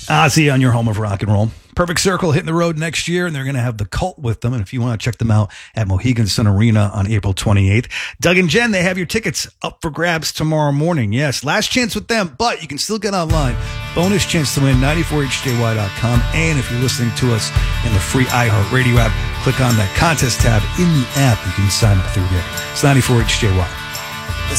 Ozzy on your home of rock and roll. Perfect Circle hitting the road next year, and they're going to have the Cult with them. And if you want to check them out at Mohegan Sun Arena on April 28th. Doug and Jen, they have your tickets up for grabs tomorrow morning. Yes, last chance with them, but you can still get online. Bonus chance to win, 94hjy.com. And if you're listening to us in the free iHeartRadio app, click on that contest tab in the app. You can sign up through there. It's 94HJY.